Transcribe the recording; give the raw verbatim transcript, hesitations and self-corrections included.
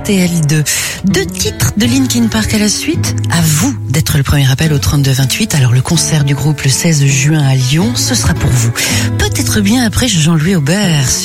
T L deux. Deux titres de Linkin Park à la suite. À vous d'être le premier appel au trente-deux vingt-huit. Alors le concert du groupe le seize juin à Lyon, ce sera pour vous. Peut-être bien après Jean-Louis Aubert.